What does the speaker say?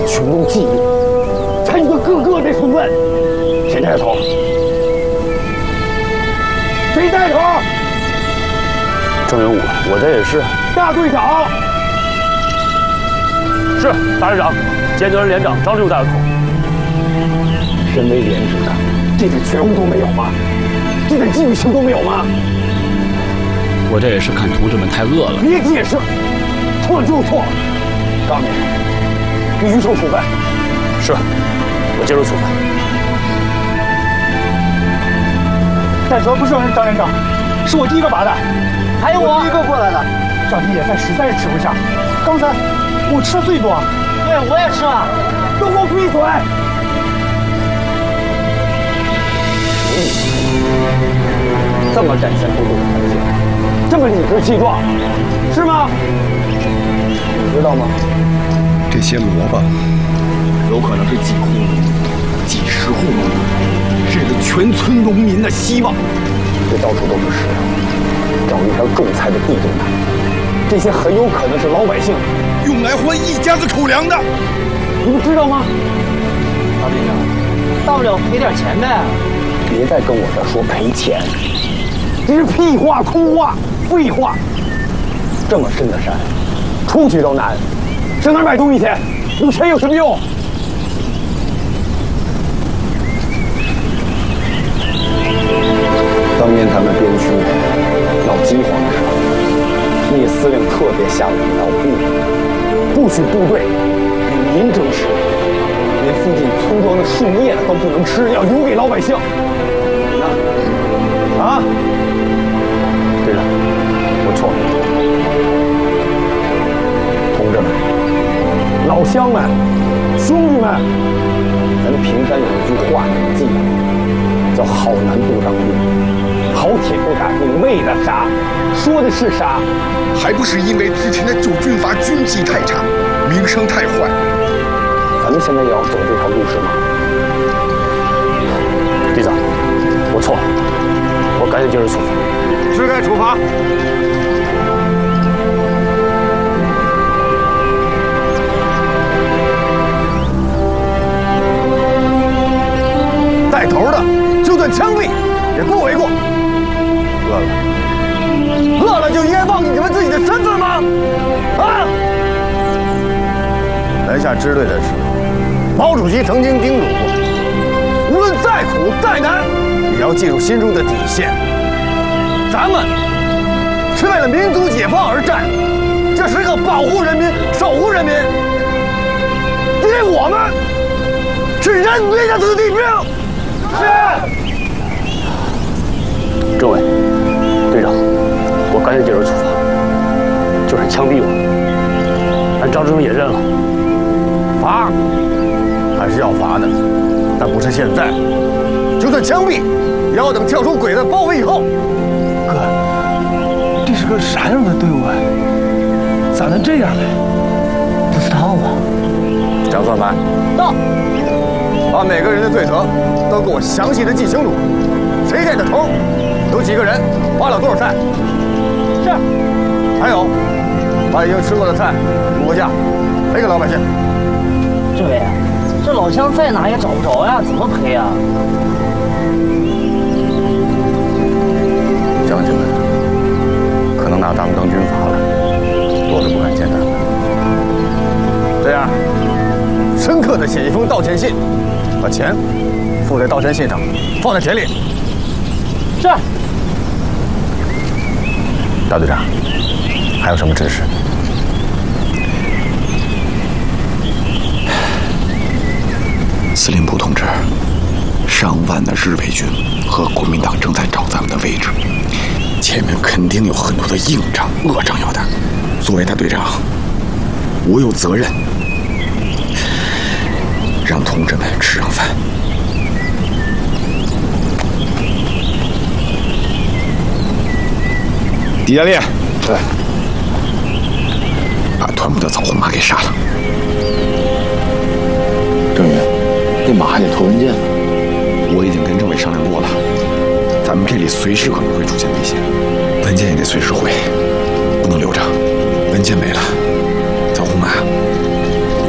群众记忆，参与的个个得处分。谁带头？谁带头？ 郑元武，我这也是。 大队长。 是大队长，兼责人连长张六带头。 身为连指的，这点觉悟都没有吗？这点纪律性都没有吗？ 我这也是看同志们太饿了。 别解释，错了就是错了。告诉你，必须受处分。 是，我接受处分。 带头不是张连长，是我第一个拔的，还有我第一个过来的。赵迪野菜实在是吃不下，刚才我吃的最多。对，我也吃了。 都给我闭嘴！这么展现部队的团结，这么理直气壮，是吗？你知道吗？ 这些萝卜有可能是几户、几十户农民，甚至全村农民的希望。 这到处都是石头，找一条种菜的地都难。这些很有可能是老百姓用来换一家子口粮的， 你们知道吗？ 大队长，大不了赔点钱呗。 别再跟我这说赔钱，这是屁话、空话、废话。这么深的山，出去都难，上哪儿买东西去？有钱有什么用？当年咱们边区闹饥荒的时候，聂司令特别下了一道布，不许部队与民争食，连附近村庄的树叶都不能吃，要留给老百姓。你呢？啊？队长，我错了。同志们、老乡们、兄弟们，咱平山有一句话你记得，叫好男不当兵。好铁不打兵，为的啥？说的是啥？ 还不是因为之前的旧军阀军纪太差，名声太坏。 咱们现在也要走这条路是吗？ 队长，我错了，我赶紧接受处罚。 是该处罚。带头的，就算枪毙也不为过。饿了就应该忘记你们自己的身份吗？啊！南下支队的时候，毛主席曾经叮嘱过，无论再苦再难，也要记住心中的底线。咱们是为了民族解放而战，这是个保护人民、守护人民，因为我们是人民的子弟兵。是。 政委，队长，我赶紧接受处罚，就是枪毙我，咱张志勇也认了。 罚还是要罚的，但不是现在。就算枪毙，也要等跳出鬼子包围以后。 哥，这是个啥样的队伍啊？咋能这样呢？不知道啊。 张算盘， 到。 把每个人的罪责都给我详细的记清楚，谁带的头，有几个人，花了多少菜。 是。 还有，把已经吃过的菜补个价，赔给老百姓。 政委，这老乡在哪也找不着呀，怎么赔呀？ 乡亲们可能拿咱们当军阀了，多的不敢见咱们。这样，深刻的写一封道歉信，把钱附在道歉信上，放在田里。 是。 大队长，还有什么指示？ 司令部同志，上万的日伪军和国民党正在找咱们的位置，前面肯定有很多的硬仗、恶仗要打。作为大队长，我有责任让同志们吃上饭。狄家烈， 对， 把团部的枣红马给杀了。 郑云，这马还得投文件呢。 我已经跟政委商量过了，咱们这里随时可能会出现危险，文件也得随时回，不能留着。文件没了，枣红马